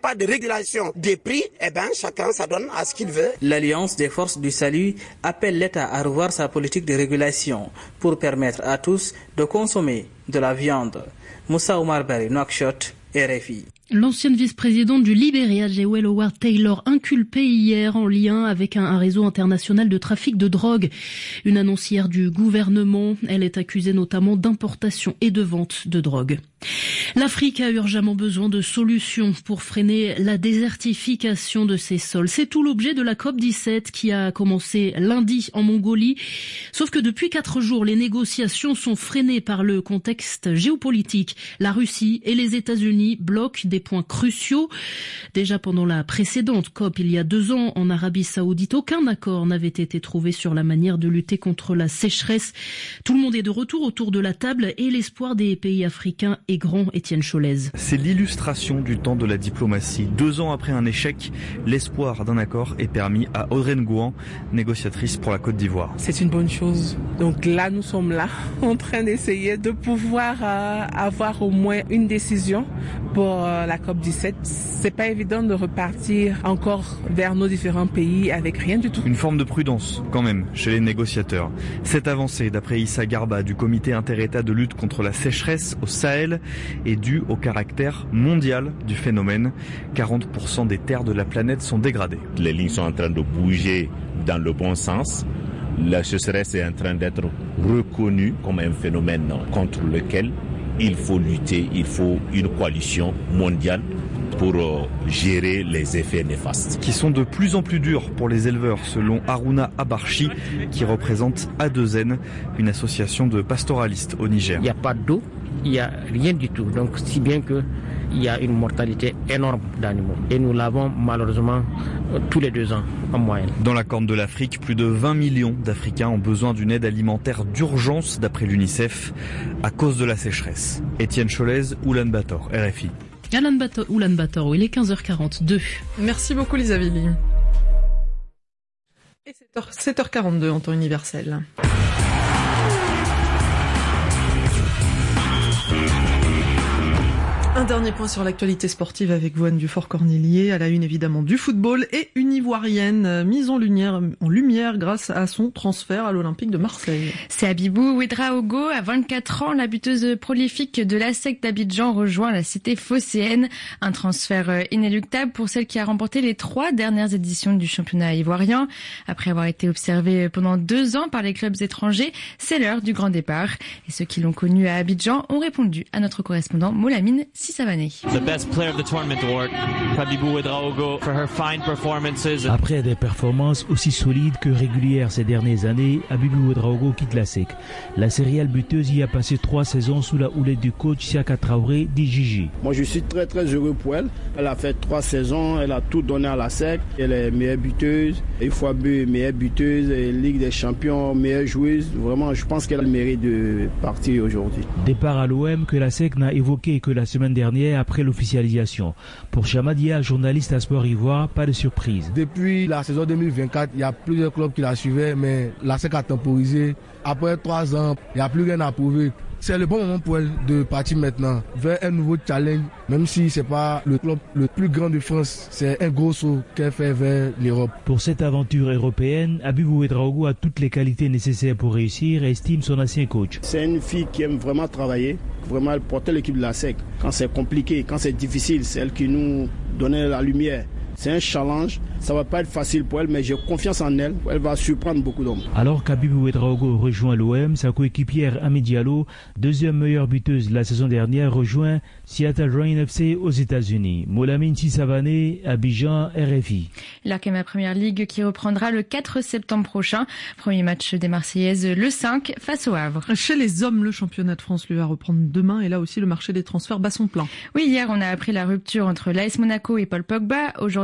pas de régulation des prix, chacun s'adonne à ce qu'il veut. L'Alliance des forces du salut appelle l'État à revoir sa politique de régulation pour permettre à tous de consommer de la viande. Moussa Oumar Bari, Nouakchott, RFI. L'ancienne vice-présidente du Libéria, Jewel Howard Taylor, inculpée hier en lien avec un réseau international de trafic de drogue. Une annoncière du gouvernement, elle est accusée notamment d'importation et de vente de drogue. L'Afrique a urgemment besoin de solutions pour freiner la désertification de ses sols. C'est tout l'objet de la COP17 qui a commencé lundi en Mongolie. Sauf que depuis 4 jours, les négociations sont freinées par le contexte géopolitique. La Russie et les États-Unis bloquent des points cruciaux. Déjà pendant la précédente COP, il y a 2 ans, en Arabie Saoudite, aucun accord n'avait été trouvé sur la manière de lutter contre la sécheresse. Tout le monde est de retour autour de la table et l'espoir des pays africains est grand. Étienne Cholez. C'est l'illustration du temps de la diplomatie. 2 ans après un échec, l'espoir d'un accord est permis à Audrey Ngouan, négociatrice pour la Côte d'Ivoire. C'est une bonne chose. Donc là, nous sommes là, en train d'essayer de pouvoir avoir au moins une décision pour la COP17. C'est pas évident de repartir encore vers nos différents pays avec rien du tout. Une forme de prudence, quand même, chez les négociateurs. Cette avancée, d'après Issa Garba du comité inter-État de lutte contre la sécheresse au Sahel, est due au caractère mondial du phénomène. 40% des terres de la planète sont dégradées. Les lignes sont en train de bouger dans le bon sens. La sécheresse est en train d'être reconnue comme un phénomène contre lequel il faut lutter, il faut une coalition mondiale pour gérer les effets néfastes. Qui sont de plus en plus durs pour les éleveurs, selon Haruna Abarchi, qui représente A2N, une association de pastoralistes au Niger. Il n'y a pas d'eau, il n'y a rien du tout. Donc si bien que il y a une mortalité énorme d'animaux. Et nous l'avons malheureusement tous les 2 ans en moyenne. Dans la Corne de l'Afrique, plus de 20 millions d'Africains ont besoin d'une aide alimentaire d'urgence, d'après l'UNICEF, à cause de la sécheresse. Étienne Cholez, Oulan-Bator, RFI. Oulan-Bator, il est 15h42. Merci beaucoup Lisa Villy. Et 7h42 en temps universel. Un dernier point sur l'actualité sportive avec vous, Anne Dufort-Cornelier, à la une évidemment du football, et une Ivoirienne mise en lumière grâce à son transfert à l'Olympique de Marseille. C'est Abibou Ouedraogo, à 24 ans, la buteuse prolifique de l'ASEC d'Abidjan rejoint la cité phocéenne. Un transfert inéluctable pour celle qui a remporté les 3 dernières éditions du championnat ivoirien. Après avoir été observée pendant 2 ans par les clubs étrangers, c'est l'heure du grand départ. Et ceux qui l'ont connue à Abidjan ont répondu à notre correspondant Molamine Sissavané. Après des performances aussi solides que régulières ces dernières années, Abibou Ouedraogo quitte la SEC. La céréale buteuse y a passé 3 saisons sous la houlette du coach Siaka Traoré d'Ijiji. Moi je suis très très heureux pour elle. Elle a fait 3 saisons, elle a tout donné à la SEC. Elle est meilleure buteuse, une fois meilleure buteuse, Ligue des champions, meilleure joueuse. Vraiment je pense qu'elle mérite de partir aujourd'hui. Départ à l'OM que la SEC n'a évoqué que la semaine dernière après l'officialisation. Pour Chamadia, journaliste à Sport Ivoire, pas de surprise. Depuis la saison 2024, il y a plusieurs clubs qui la suivaient, mais la SEC a temporisé. Après 3 ans, il n'y a plus rien à prouver. C'est le bon moment pour elle de partir maintenant vers un nouveau challenge, même si c'est pas le club le plus grand de France, c'est un gros saut qu'elle fait vers l'Europe. Pour cette aventure européenne, Abibou Ouedraogo a toutes les qualités nécessaires pour réussir et estime son ancien coach. C'est une fille qui aime vraiment travailler, vraiment elle portait l'équipe de la SEC. Quand c'est compliqué, quand c'est difficile, c'est elle qui nous donnait la lumière. C'est un challenge, ça va pas être facile pour elle, mais j'ai confiance en elle, elle va surprendre beaucoup d'hommes. Alors qu'Abibou Ouedraogo rejoint l'OM, sa coéquipière Amy Diallo, deuxième meilleure buteuse de la saison dernière, rejoint Seattle Reign FC aux États-Unis. Molamine Sissavané, Abidjan, RFI. L'Arkema Première Ligue qui reprendra le 4 septembre prochain. Premier match des Marseillaises le 5 face au Havre. Chez les hommes, le championnat de France lui va reprendre demain et là aussi le marché des transferts bat son plein. Oui, hier on a appris la rupture entre l'AS Monaco et Paul Pogba. Aujourd'hui,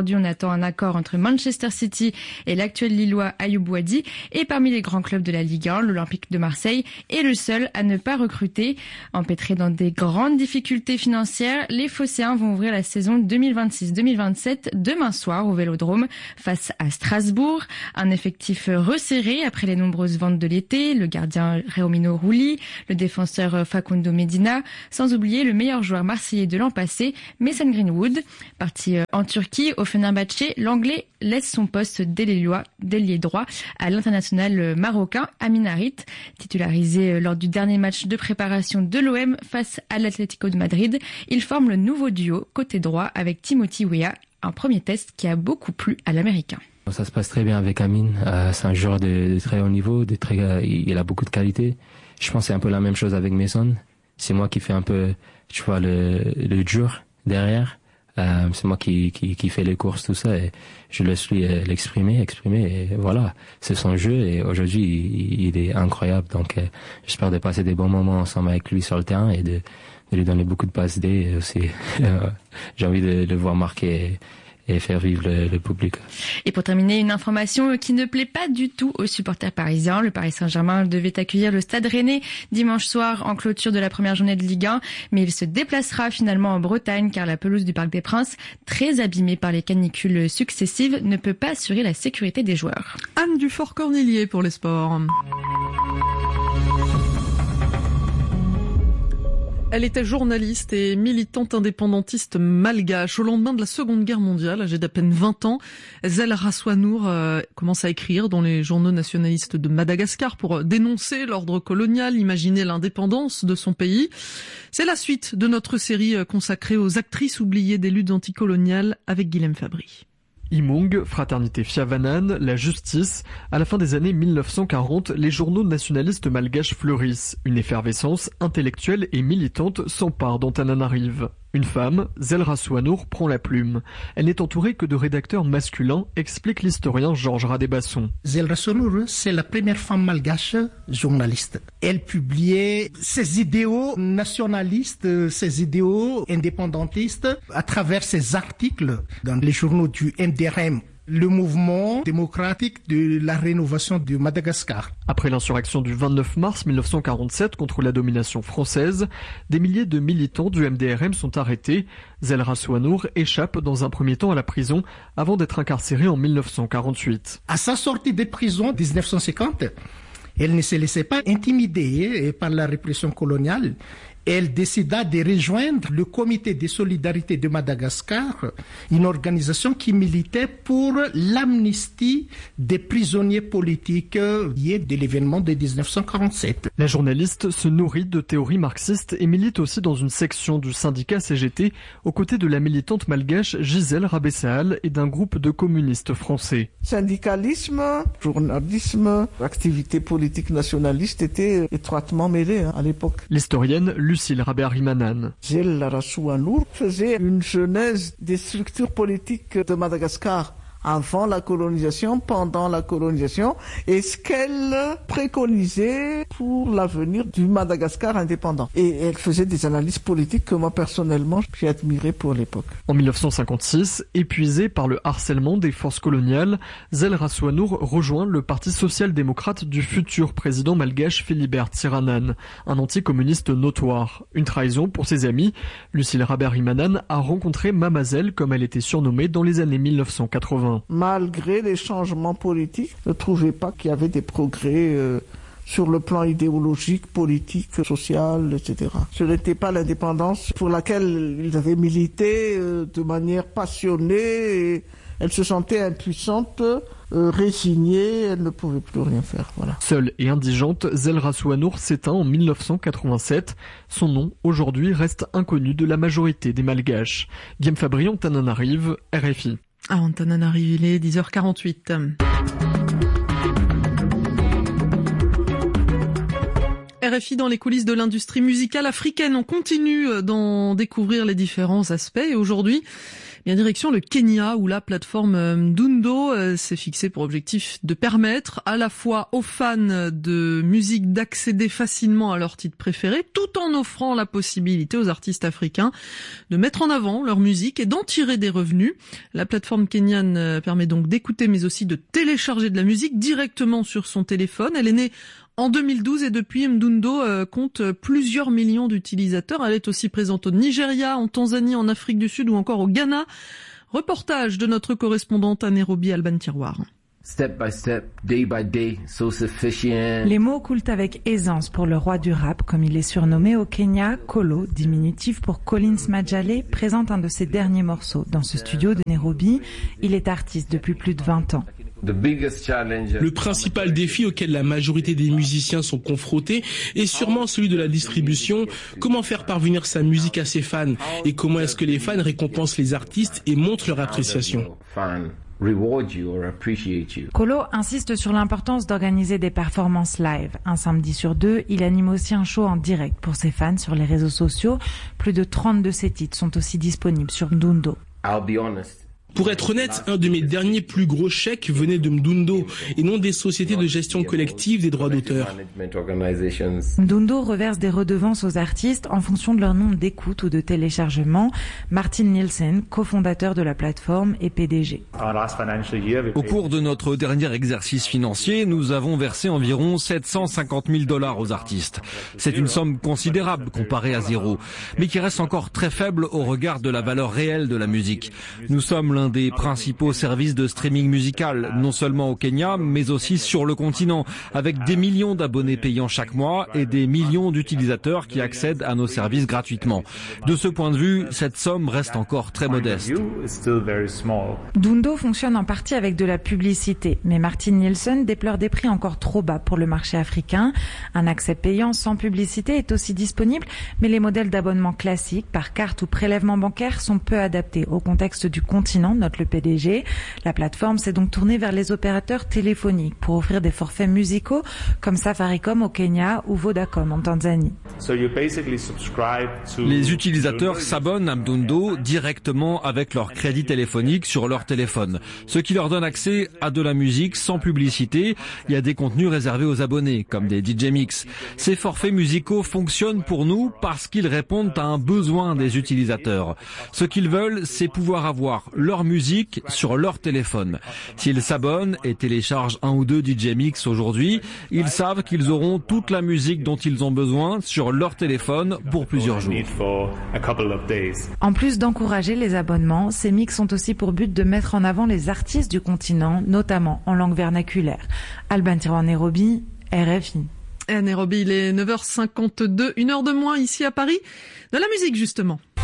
Aujourd'hui, on attend un accord entre Manchester City et l'actuel Lillois Ayoub Wadi. Et parmi les grands clubs de la Ligue 1, l'Olympique de Marseille est le seul à ne pas recruter. Empêtrés dans des grandes difficultés financières, les Phocéens vont ouvrir la saison 2026-2027 demain soir au Vélodrome face à Strasbourg. Un effectif resserré après les nombreuses ventes de l'été, le gardien Réomino Rouli, le défenseur Facundo Medina, sans oublier le meilleur joueur marseillais de l'an passé, Mason Greenwood. Parti en Turquie, au Fenerbahçe, l'Anglais laisse son poste d'ailier droit à l'international marocain Amin Harit, titularisé lors du dernier match de préparation de l'OM face à l'Atlético de Madrid. Il forme le nouveau duo côté droit avec Timothy Weah, un premier test qui a beaucoup plu à l'Américain. Ça se passe très bien avec Amin. C'est un joueur de très haut niveau, il a beaucoup de qualité. Je pense que c'est un peu la même chose avec Mason. C'est moi qui fais un peu, tu vois, le dur derrière. C'est moi qui fais les courses, tout ça, et je laisse lui l'exprimer, et voilà, c'est son jeu, et aujourd'hui il est incroyable, donc j'espère de passer des bons moments ensemble avec lui sur le terrain et de lui donner beaucoup de passes D, et aussi j'ai envie de le voir marquer et faire vivre le public. Et pour terminer, une information qui ne plaît pas du tout aux supporters parisiens. Le Paris Saint-Germain devait accueillir le Stade Rennais dimanche soir en clôture de la première journée de Ligue 1, mais il se déplacera finalement en Bretagne car la pelouse du Parc des Princes, très abîmée par les canicules successives, ne peut pas assurer la sécurité des joueurs. Anne Dufort-Cornillier pour les sports. Elle était journaliste et militante indépendantiste malgache. Au lendemain de la Seconde Guerre mondiale, âgée d'à peine 20 ans, Zel Rassoanour commence à écrire dans les journaux nationalistes de Madagascar pour dénoncer l'ordre colonial, imaginer l'indépendance de son pays. C'est la suite de notre série consacrée aux actrices oubliées des luttes anticoloniales avec Guilhem Fabry. Imung, Fraternité Fiavanan, la justice. À la fin des années 1940, les journaux nationalistes malgaches fleurissent. Une effervescence intellectuelle et militante s'empare d'Antananarive. Une femme, Zel Rassoanour, prend la plume. Elle n'est entourée que de rédacteurs masculins, explique l'historien Georges Radébasson. Zel Rassoanour, c'est la première femme malgache journaliste. Elle publiait ses idéaux nationalistes, ses idéaux indépendantistes à travers ses articles dans les journaux du MDRM. Le mouvement démocratique de la rénovation de Madagascar. Après l'insurrection du 29 mars 1947 contre la domination française, des milliers de militants du MDRM sont arrêtés. Zel Rassoanour échappe dans un premier temps à la prison avant d'être incarcérée en 1948. À sa sortie de prison en 1950, elle ne se laissait pas intimider par la répression coloniale. Elle décida de rejoindre le Comité de solidarité de Madagascar, une organisation qui militait pour l'amnistie des prisonniers politiques liés de l'événement de 1947. La journaliste se nourrit de théories marxistes et milite aussi dans une section du syndicat CGT aux côtés de la militante malgache Gisèle Rabessaal et d'un groupe de communistes français. Syndicalisme, journalisme, activité politique nationaliste étaient étroitement mêlés à l'époque. L'historienne Lucille Rabé-Arimanan. Zel Rassoanour faisait une genèse des structures politiques de Madagascar avant la colonisation, pendant la colonisation, et ce qu'elle préconisait pour l'avenir du Madagascar indépendant. Et elle faisait des analyses politiques que moi personnellement j'ai admirées pour l'époque. En 1956, épuisée par le harcèlement des forces coloniales, Zel Rassoanour rejoint le Parti social-démocrate du futur président malgache Philibert Tsiranane, un anticommuniste notoire. Une trahison pour ses amis. Lucille Rabé-Arimanan a rencontré Mama Zel, comme elle était surnommée dans les années 1980. Malgré les changements politiques, je ne trouvais pas qu'il y avait des progrès sur le plan idéologique, politique, social, etc. Ce n'était pas l'indépendance pour laquelle ils avaient milité de manière passionnée. Et elle se sentait impuissante, résignée, elle ne pouvait plus rien faire. Voilà. Seule et indigente, Zel Rassoanour s'éteint en 1987. Son nom, aujourd'hui, reste inconnu de la majorité des Malgaches. Guillhem Fabry, Antananarive, RFI. À Antananarive, il est 10h48. RFI dans les coulisses de l'industrie musicale africaine. On continue d'en découvrir les différents aspects et aujourd'hui, Bien, direction le Kenya, où la plateforme Mdundo s'est fixée pour objectif de permettre à la fois aux fans de musique d'accéder facilement à leur titre préféré, tout en offrant la possibilité aux artistes africains de mettre en avant leur musique et d'en tirer des revenus. La plateforme kenyane permet donc d'écouter mais aussi de télécharger de la musique directement sur son téléphone. Elle est née en 2012 et depuis, Mdundo compte plusieurs millions d'utilisateurs. Elle est aussi présente au Nigeria, en Tanzanie, en Afrique du Sud ou encore au Ghana. Reportage de notre correspondante à Nairobi, Alban Tiroir. Step by step, day by day, so sufficient. Les mots coulent avec aisance pour le roi du rap, comme il est surnommé au Kenya. Kolo, diminutif pour Collins Majale, présente un de ses derniers morceaux. Dans ce studio de Nairobi, il est artiste depuis plus de 20 ans. Le principal défi auquel la majorité des musiciens sont confrontés est sûrement celui de la distribution. Comment faire parvenir sa musique à ses fans et comment est-ce que les fans récompensent les artistes et montrent leur appréciation. Kolo insiste sur l'importance d'organiser des performances live. Un samedi sur 2, il anime aussi un show en direct pour ses fans sur les réseaux sociaux. Plus de 30 de ses titres sont aussi disponibles sur Mdundo. Pour être honnête, un de mes derniers plus gros chèques venait de Mdundo et non des sociétés de gestion collective des droits d'auteur. Mdundo reverse des redevances aux artistes en fonction de leur nombre d'écoutes ou de téléchargements. Martin Nielsen, cofondateur de la plateforme et PDG. Au cours de notre dernier exercice financier, nous avons versé environ $750,000 aux artistes. C'est une somme considérable comparée à zéro, mais qui reste encore très faible au regard de la valeur réelle de la musique. Nous sommes l'un des principaux services de streaming musical, non seulement au Kenya, mais aussi sur le continent, avec des millions d'abonnés payants chaque mois et des millions d'utilisateurs qui accèdent à nos services gratuitement. De ce point de vue, cette somme reste encore très modeste. Mdundo fonctionne en partie avec de la publicité, mais Martin Nielsen déplore des prix encore trop bas pour le marché africain. Un accès payant sans publicité est aussi disponible, mais les modèles d'abonnement classiques par carte ou prélèvement bancaire sont peu adaptés au contexte du continent, note le PDG. La plateforme s'est donc tournée vers les opérateurs téléphoniques pour offrir des forfaits musicaux comme Safaricom au Kenya ou Vodacom en Tanzanie. Les utilisateurs s'abonnent à Mdundo directement avec leur crédit téléphonique sur leur téléphone, ce qui leur donne accès à de la musique sans publicité. Il y a des contenus réservés aux abonnés, comme des DJ Mix. Ces forfaits musicaux fonctionnent pour nous parce qu'ils répondent à un besoin des utilisateurs. Ce qu'ils veulent, c'est pouvoir avoir leur musique sur leur téléphone. S'ils s'abonnent et téléchargent un ou deux DJ Mix aujourd'hui, ils savent qu'ils auront toute la musique dont ils ont besoin sur leur téléphone pour plusieurs jours. En plus d'encourager les abonnements, ces mix ont aussi pour but de mettre en avant les artistes du continent, notamment en langue vernaculaire. Alban Tiroir, Nairobi, RFI. À Nairobi, il est 9h52, 1 heure de moins ici à Paris. De la musique, justement.